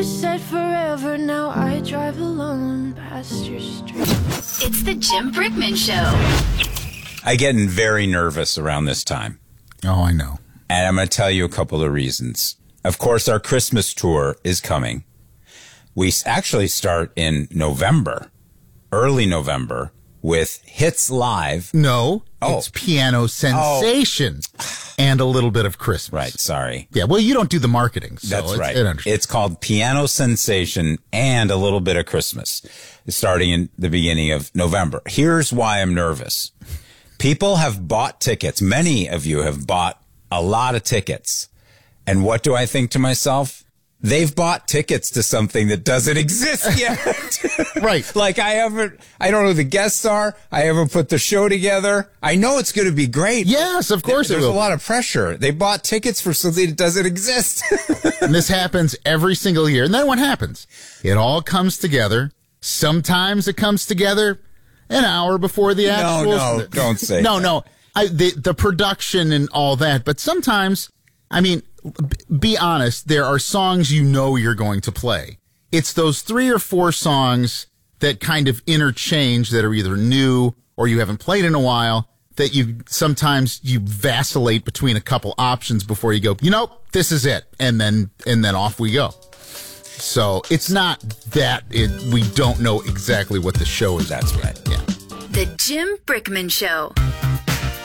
said forever, now I drive alone past your street. It's the Jim Brickman Show. I get very nervous around this time. Oh, I know. And I'm going to tell you a couple of reasons. Of course, our Christmas tour is coming. We actually start in November, early November, with Hits Live. No, it's Piano Sensation and a little bit of Christmas. Right, sorry. Yeah, well, you don't do the marketing. So That's right. It's It's called Piano Sensation and a little bit of Christmas, starting in the beginning of November. Here's why I'm nervous. People have bought tickets. Many of you have bought a lot of tickets. And what do I think to myself? They've bought tickets to something that doesn't exist yet. Right. Like I don't know who the guests are. I haven't put the show together. I know it's going to be great. Yes, of course There's it will. a lot of pressure. They bought tickets for something that doesn't exist. And this happens every single year. And then what happens? It all comes together. Sometimes it comes together an hour before the actual. No, don't say No, that. no. The production and all that. But sometimes, I mean, be honest, there are songs you know you're going to play. It's those 3 or 4 songs that kind of interchange that are either new or you haven't played in a while that sometimes you vacillate between a couple options before you go, this is it. And then off we go. So it's not that we don't know exactly what the show is. That's right. Yeah. The Jim Brickman Show.